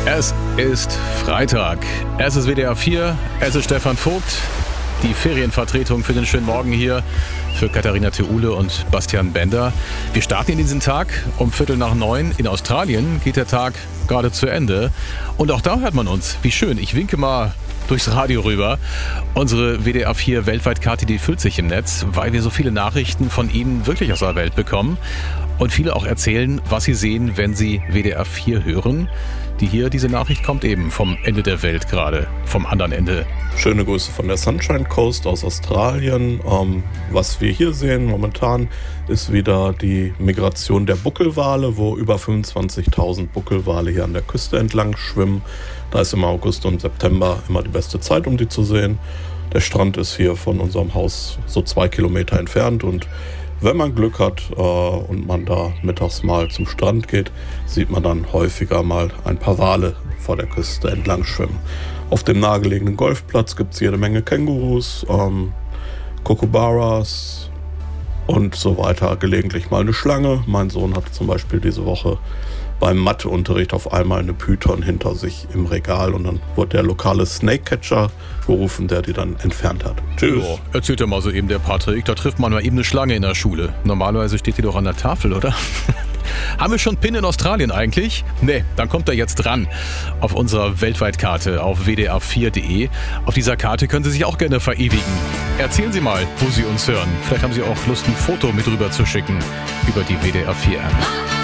Es ist Freitag. Es ist WDR 4. Es ist Stefan Vogt. Die Ferienvertretung für den schönen Morgen hier für Katharina Theule und Bastian Bender. Wir starten in diesen Tag um 8:45. In Australien geht der Tag gerade zu Ende. Und auch da hört man uns. Wie schön. Ich winke mal durchs Radio rüber. Unsere WDR 4 Weltweitkarte, die füllt sich im Netz, weil wir so viele Nachrichten von Ihnen wirklich aus der Welt bekommen. Und viele auch erzählen, was sie sehen, wenn sie WDR 4 hören. Diese Nachricht kommt eben vom Ende der Welt gerade, vom anderen Ende. Schöne Grüße von der Sunshine Coast aus Australien. Was wir hier sehen momentan ist wieder die Migration der Buckelwale, wo über 25.000 Buckelwale hier an der Küste entlang schwimmen. Da ist im August und September immer die beste Zeit, um die zu sehen. Der Strand ist hier von unserem Haus so 2 Kilometer entfernt und wenn man Glück hat und man da mittags mal zum Strand geht, sieht man dann häufiger mal ein paar Wale vor der Küste entlang schwimmen. Auf dem nahegelegenen Golfplatz gibt es jede Menge Kängurus, Kookaburras und so weiter. Gelegentlich mal eine Schlange. Mein Sohn hatte zum Beispiel diese Woche beim Matheunterricht auf einmal eine Python hinter sich im Regal und dann wurde der lokale Snakecatcher gerufen, der die dann entfernt hat. Tschüss. Oh, erzählt ja mal so eben der Patrick, da trifft man mal eben eine Schlange in der Schule. Normalerweise steht die doch an der Tafel, oder? Haben wir schon PIN in Australien eigentlich? Nee, dann kommt er jetzt dran auf unserer Weltweitkarte auf wdr4.de. Auf dieser Karte können Sie sich auch gerne verewigen. Erzählen Sie mal, wo Sie uns hören. Vielleicht haben Sie auch Lust, ein Foto mit rüber zu schicken über die WDR 4 App.